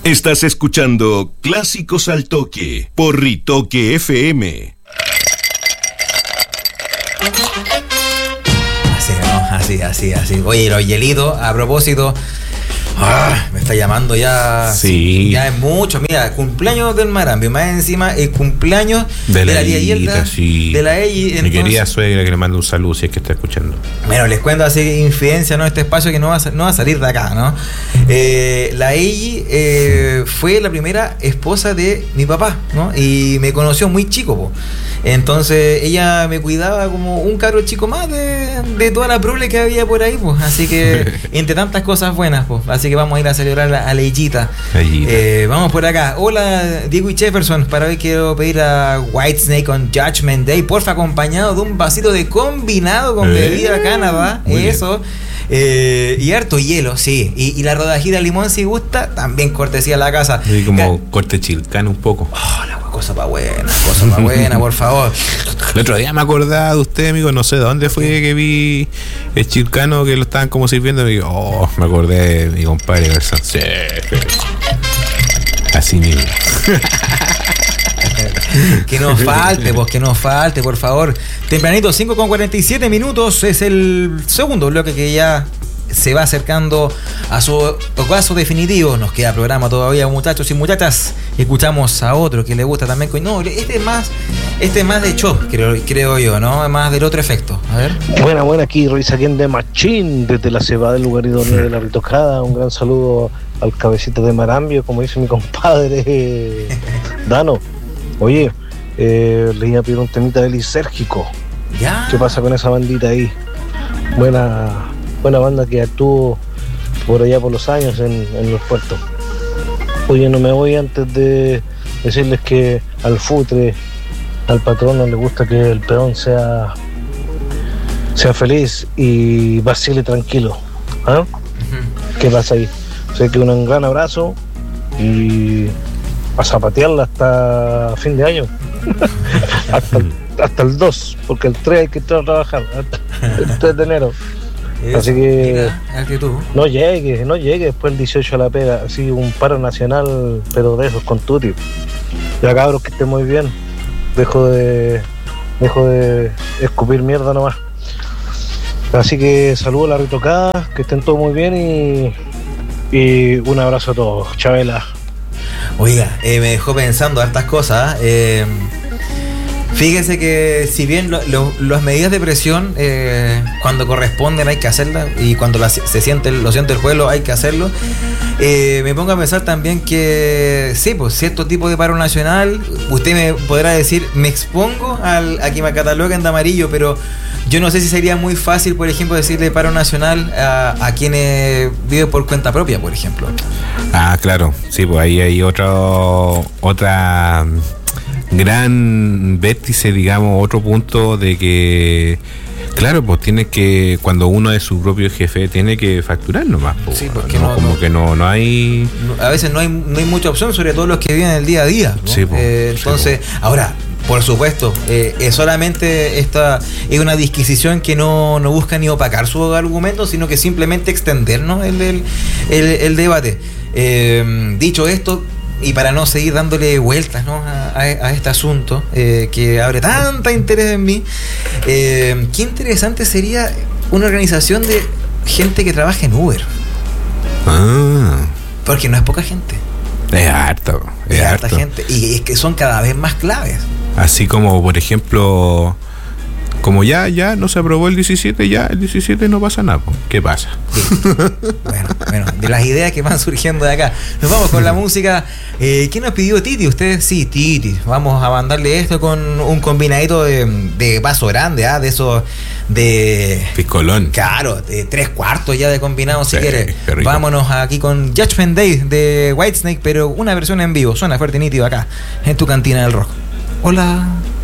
Estás escuchando Clásicos al Toque por Ritoque FM. Así. Oye, los hielitos, a propósito, me está llamando ya. Sí. Ya es mucho. Mira, cumpleaños del Marambio, más encima el cumpleaños de la tía Hilda, sí. de la Eyi. Mi querida suegra, que le mando un saludo si es que está escuchando. Bueno, les cuento así infidencia, ¿no? Este espacio que no va a salir de acá, ¿no? La Eyi fue la primera esposa de mi papá, ¿no? Y me conoció muy chico, po. Entonces ella me cuidaba como un cabro chico más de toda la prole que había por ahí, pues. Así que entre tantas cosas buenas, pues. Así que vamos a ir a celebrar a la Eyita. Vamos por acá. Hola, Diego y Jefferson. Para hoy quiero pedir a Whitesnake con Judgment Day, porfa, acompañado de un vasito de combinado con bebida Canadá. Eso. Y harto hielo, sí. Y la rodajita de limón, si gusta, también cortesía a la casa. Y como corte chilcano un poco. Cosa pa' buena, por favor. El otro día me acordaba de usted, amigo, no sé de dónde fue que vi el chilcano que lo estaban como sirviendo. Y digo, me acordé de mi compadre Garzón. Sí. Así mismo. Que nos falte, por favor. Tempranito, 5:47 es el segundo bloque que ya se va acercando a su paso definitivo. Nos queda programa todavía, muchachos y muchachas. Escuchamos a otro que le gusta también. No, este es más de show, creo yo, ¿no? Más del otro efecto. A ver. Buena, aquí Ruiz Aquien de Machín, desde la cebada del lugar idóneo de la Ritocada. Un gran saludo al cabecito de Marambio, como dice mi compadre Dano. Oye, le iba a pedir un temita de lisérgico. ¿Ya? ¿Qué pasa con esa bandita ahí? Buena banda que actuó por allá por los años en los puertos. Oye, no me voy antes de decirles que al futre, al patrono le gusta que el peón sea feliz y vacile tranquilo. ¿Ah? ¿Qué pasa ahí? Sé que un gran abrazo y a zapatearla hasta fin de año. hasta el 2, porque el 3 hay que entrar a trabajar, el 3 de enero. Así que no llegue después el 18 a la pega, así un paro nacional, pero de esos con tutti. Ya cabros, que estén muy bien. Dejo de escupir mierda nomás. Así que saludo a la Ritocada, que estén todos muy bien y un abrazo a todos. Chabela. Oiga, me dejó pensando hartas cosas. Fíjese que si bien las medidas de presión cuando corresponden hay que hacerlas, y cuando lo siente el pueblo hay que hacerlo, me pongo a pensar también que sí, pues cierto tipo de paro nacional, usted me podrá decir, me expongo a que me cataloguen de amarillo, pero yo no sé si sería muy fácil, por ejemplo, decirle paro nacional a quienes viven por cuenta propia, por ejemplo. Claro, sí, pues ahí hay otra gran vértice, digamos, otro punto de que, claro, pues tiene que, cuando uno es su propio jefe, tiene que facturar nomás, pues, sí, porque no hay, a veces no hay mucha opción, sobre todo los que viven el día a día, ¿no? Sí, pues, entonces, sí, pues. Ahora, por supuesto, solamente esta es una disquisición que no busca ni opacar su argumento, sino que simplemente extender, ¿no? el debate. Dicho esto, y para no seguir dándole vueltas, ¿no? a este asunto que abre tanta interés en mí, qué interesante sería una organización de gente que trabaja en Uber. Porque no es poca gente. Es harta gente. Y es que son cada vez más claves. Así como, por ejemplo, como ya no se aprobó el 17, ya el 17 no pasa nada. ¿Qué pasa? Sí. Bueno, de las ideas que van surgiendo de acá. Nos vamos con la música. ¿Quién nos pidió Titi? Ustedes, sí, Titi. Vamos a mandarle esto con un combinadito de vaso grande, de esos de piscolón. Claro, de 3/4 ya de combinado, si quiere. Rico. Vámonos aquí con Judgment Day de Whitesnake, pero una versión en vivo. Suena fuerte y nítido acá, en tu cantina del rock. Hola.